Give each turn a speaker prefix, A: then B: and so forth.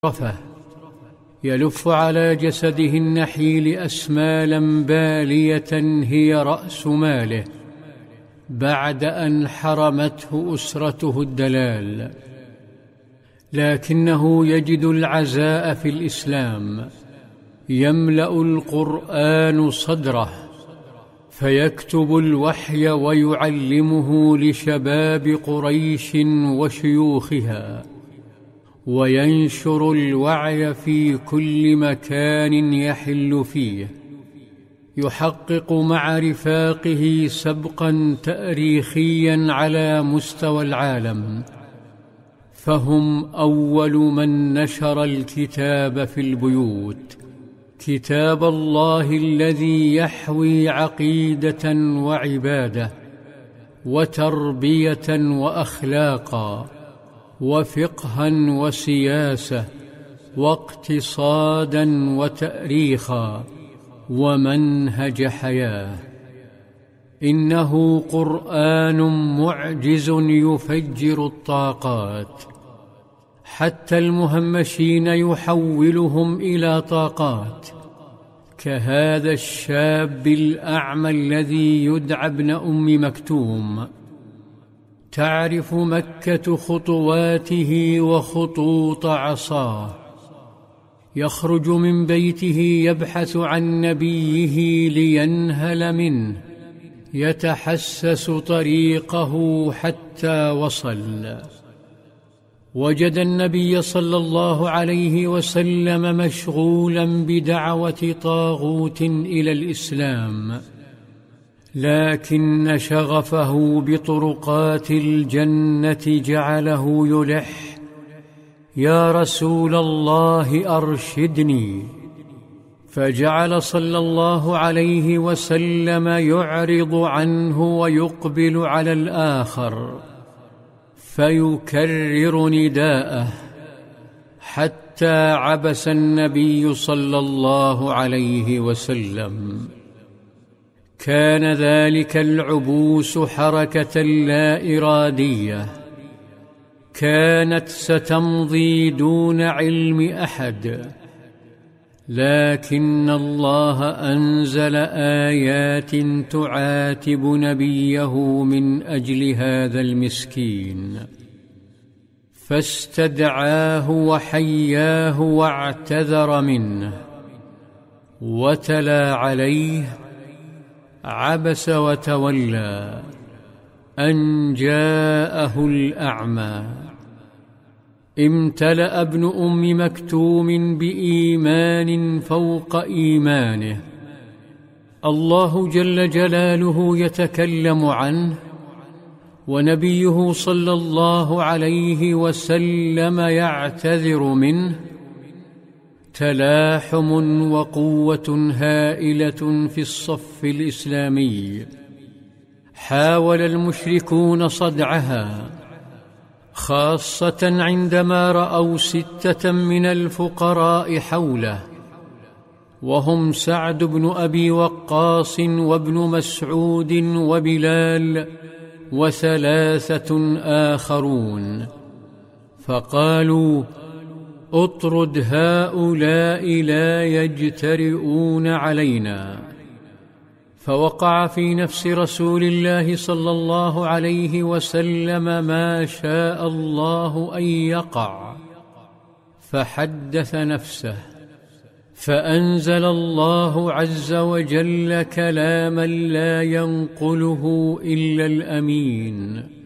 A: رفه يلف على جسده النحيل أسمالا بالية هي رأس ماله بعد أن حرمته أسرته الدلال، لكنه يجد العزاء في الإسلام، يملأ القرآن صدره، فيكتب الوحي ويعلمه لشباب قريش وشيوخها، وينشر الوعي في كل مكان يحل فيه، يحقق مع رفاقه سبقا تاريخيا على مستوى العالم، فهم أول من نشر الكتاب في البيوت، كتاب الله الذي يحوي عقيدة وعبادة وتربية وأخلاقا وفقها وسياسة واقتصادا وتأريخا ومنهج حياة. إنه قرآن معجز يفجر الطاقات، حتى المهمشين يحولهم إلى طاقات، كهذا الشاب الأعمى الذي يدعى ابن أم مكتوم. تعرف مكة خطواته وخطوط عصاه، يخرج من بيته يبحث عن نبيه لينهل منه، يتحسس طريقه حتى وصل. وجد النبي صلى الله عليه وسلم مشغولا بدعوة طاغوت إلى الإسلام، لكن شغفه بطرقات الجنة جعله يلح: يا رسول الله أرشدني. فجعل صلى الله عليه وسلم يعرض عنه ويقبل على الآخر، فيكرر نداءه، حتى عبس النبي صلى الله عليه وسلم. كان ذلك العبوس حركة لا إرادية، كانت ستمضي دون علم أحد، لكن الله أنزل آيات تعاتب نبيه من أجل هذا المسكين، فاستدعاه وحياه واعتذر منه، وتلا عليه: عبس وتولى أن جاءه الأعمى. امتلأ ابن أم مكتوم بإيمان فوق إيمانه، الله جل جلاله يتكلم عنه، ونبيه صلى الله عليه وسلم يعتذر منه. تلاحم وقوة هائلة في الصف الإسلامي، حاول المشركون صدعها، خاصة عندما رأوا 6 من الفقراء حوله، وهم سعد بن أبي وقاص وابن مسعود وبلال و3 آخرون، فقالوا: اطرد هؤلاء لا يجترئون علينا. فوقع في نفس رسول الله صلى الله عليه وسلم ما شاء الله أن يقع، فحدث نفسه، فأنزل الله عز وجل كلاما لا ينقله إلا الأمين: